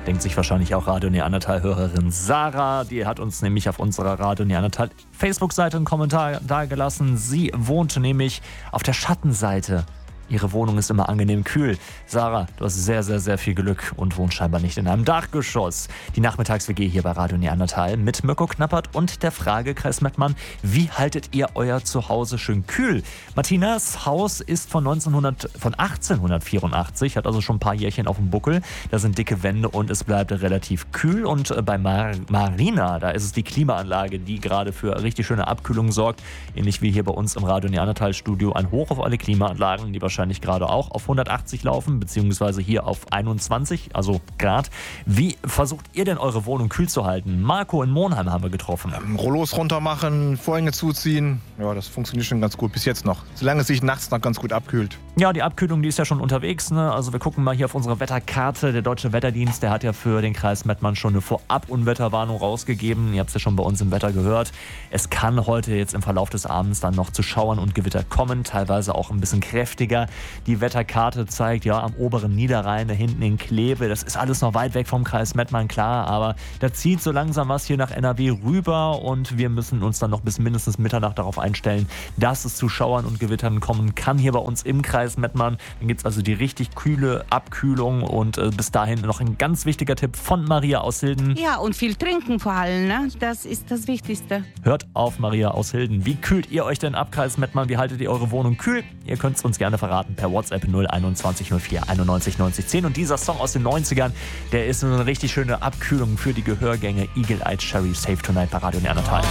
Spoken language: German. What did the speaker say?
Denkt sich wahrscheinlich auch Radio Neandertal-Hörerin Sarah. Die hat uns nämlich auf unserer Radio Neandertal Facebook-Seite einen Kommentar dagelassen. Sie wohnt nämlich auf der Schattenseite. Ihre Wohnung ist immer angenehm kühl. Sarah, du hast sehr, sehr, sehr viel Glück und wohnst scheinbar nicht in einem Dachgeschoss. Die Nachmittags-WG hier bei Radio Neandertal mit Mirko Knappert und der Frage, Kreis Mettmann, wie haltet ihr euer Zuhause schön kühl? Martinas Haus ist von 1884, hat also schon ein paar Jährchen auf dem Buckel. Da sind dicke Wände und es bleibt relativ kühl. Und bei Marina, da ist es die Klimaanlage, die gerade für richtig schöne Abkühlung sorgt. Ähnlich wie hier bei uns im Radio Neandertal-Studio. Ein Hoch auf alle Klimaanlagen, die wahrscheinlich gerade auch auf 180 laufen, beziehungsweise hier auf 21, also Grad. Wie versucht ihr denn eure Wohnung kühl zu halten? Marco in Monheim haben wir getroffen. Rollos runter machen, Vorhänge zuziehen. Ja, das funktioniert schon ganz gut bis jetzt noch. Solange es sich nachts noch ganz gut abkühlt. Ja, die Abkühlung, die ist ja schon unterwegs, ne? Also wir gucken mal hier auf unsere Wetterkarte. Der Deutsche Wetterdienst, der hat ja für den Kreis Mettmann schon eine Vorab-Unwetterwarnung rausgegeben. Ihr habt es ja schon bei uns im Wetter gehört. Es kann heute jetzt im Verlauf des Abends dann noch zu Schauern und Gewitter kommen, teilweise auch ein bisschen kräftiger. Die Wetterkarte zeigt ja am oberen Niederrhein, da hinten in Kleve, das ist alles noch weit weg vom Kreis Mettmann, klar, aber da zieht so langsam was hier nach NRW rüber und wir müssen uns dann noch bis mindestens Mitternacht darauf einstellen, dass es zu Schauern und Gewittern kommen kann hier bei uns im Kreis Mettmann. Dann gibt es also die richtig kühle Abkühlung und bis dahin noch ein ganz wichtiger Tipp von Maria aus Hilden. Ja, und viel trinken vor allem, ne? Das ist das Wichtigste. Hört auf, Maria aus Hilden. Wie kühlt ihr euch denn ab, Kreis Mettmann? Wie haltet ihr eure Wohnung kühl? Ihr könnt es uns gerne verraten per WhatsApp 021 04 91 90 10. Und dieser Song aus den 90ern, der ist eine richtig schöne Abkühlung für die Gehörgänge. Eagle Eye Cherry Save Tonight bei Radio Neandertal.